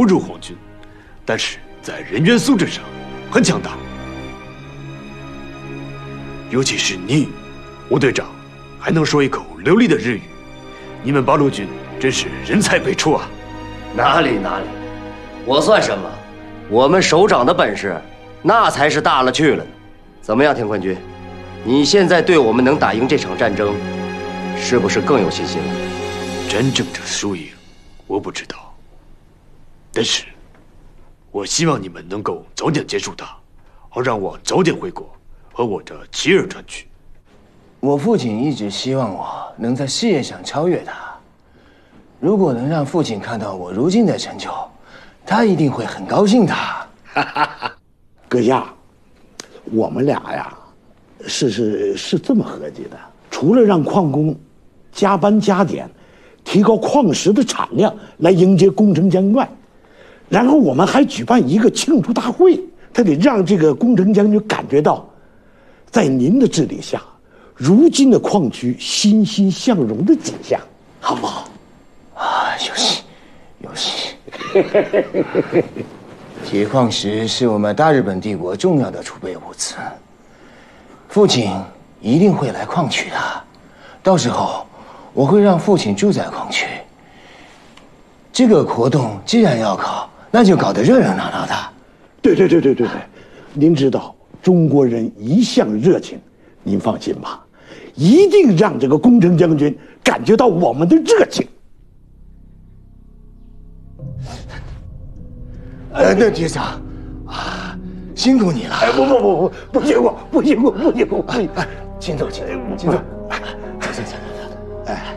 不如皇军，但是在人员素质上很强大。尤其是你，吴队长，还能说一口流利的日语，你们八路军真是人才辈出啊！ 哪里，我算什么？我们首长的本事，那才是大了去了呢。怎么样，田冠军？你现在对我们能打赢这场战争，是不是更有信心了？ 真正的输赢，我不知道。但是，我希望你们能够早点结束它，好让我早点回国和我的妻儿团聚。 我父亲一直希望我能在事业上超越他。如果能让父亲看到我如今的成就，他一定会很高兴的。 阁下，我们俩呀，是这么合计的：除了让矿工加班加点，提高矿石的产量来迎接工程将军外，然后我们还举办一个庆祝大会，他得让这个工程将军感觉到，在您的治理下，如今的矿区欣欣向荣的景象，好不好？ 啊，有戏。铁矿石是我们大日本帝国重要的储备物资，父亲一定会来矿区的。到时候我会让父亲住在矿区。这个活动既然要搞，那就搞得热热闹闹的。 对，您知道中国人一向热情，您放心吧，一定让这个工程将军感觉到我们的热情。 那局长啊，辛苦你了。 不辛苦。 请走。走。哎，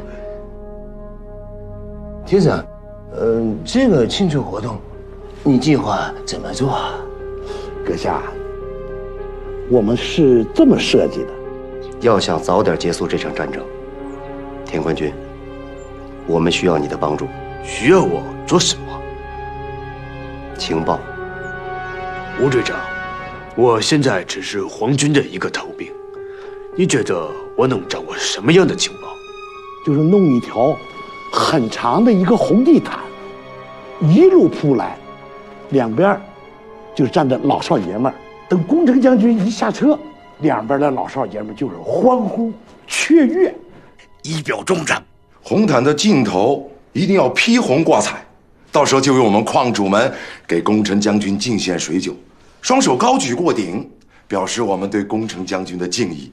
局长，这个庆祝活动，你计划怎么做啊？ 阁下，我们是这么设计的： 要想早点结束这场战争，田冠军，我们需要你的帮助。 需要我做什么？ 情报。 吴队长，我现在只是皇军的一个逃兵，你觉得我能掌握什么样的情报？ 就是弄一条很长的一个红地毯，一路铺来，两边就站着老少爷们儿。等工程将军一下车，两边的老少爷们就是欢呼雀跃，以表忠诚。 红毯的尽头一定要披红挂彩。到时候就由我们矿主们给功臣将军敬献水酒，双手高举过顶，表示我们对功臣将军的敬意。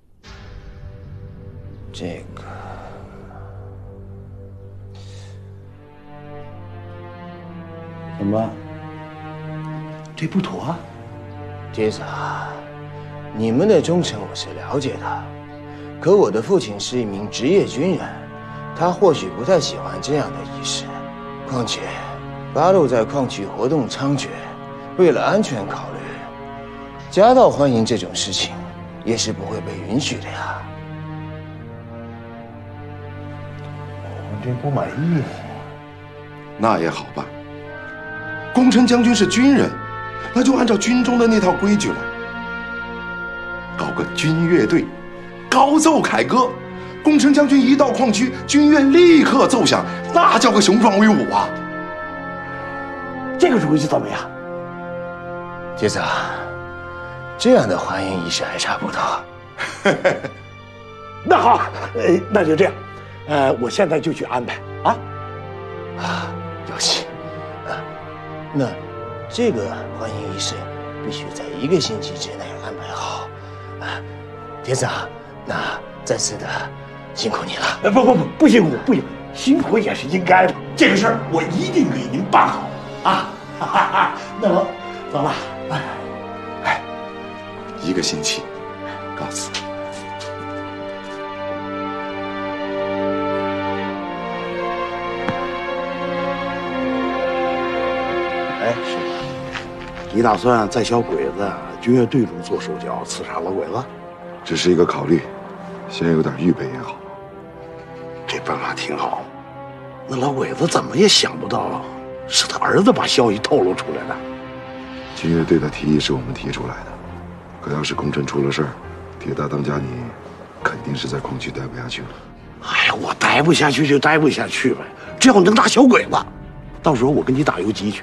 这个， 怎么？这不妥啊？ 爹子，你们的忠诚我是了解的，可我的父亲是一名职业军人，他或许不太喜欢这样的仪式。况且，八路在矿区活动猖獗，为了安全考虑，夹道欢迎这种事情也是不会被允许的呀。 我这不满意。 那也好办，功臣将军是军人，那就按照军中的那套规矩来，搞个军乐队，高奏凯歌。功臣将军一到矿区，军乐立刻奏响，那叫个雄壮威武啊！ 这个主意怎么样？ 爹子，这样的欢迎仪式还差不多。 那好，那就这样，我现在就去安排啊。 有戏。那这个欢迎仪式必须在1个星期之内安排好。爹子，那再次的辛苦你了。 不辛苦，辛苦也是应该的。这个事儿我一定给您办好啊！那我走了。 1个星期，告辞。 是你打算在小鬼子军乐队中做手脚，刺杀老鬼子？ 只是一个考虑，先有点预备也好。 这办法挺好。那老鬼子怎么也想不到，是他儿子把消息透露出来的。 军乐队的提议是我们提出来的，可要是功臣出了事儿，铁大当家你肯定是在矿区待不下去了。 哎呀，我待不下去就待不下去呗，只要能打小鬼子，到时候我跟你打游击去，